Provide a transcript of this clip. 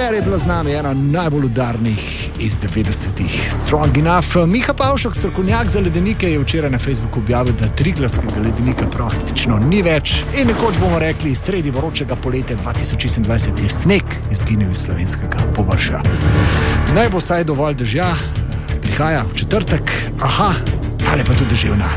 Cher je bila z nami, ena najbolj udarnih iz 90-ih. Strong Enough. Miha Pavšek, strokovnjak za ledenike, je včeraj na Facebooku objavil, da Triglavskega ledenika praktično ni več. In nekoč bomo rekli, sredi vročega poletja 2026 je sneg izginil iz slovenskega površja. Naj bo saj dovolj dežja, prihaja v četrtek, ali pa tudi deževna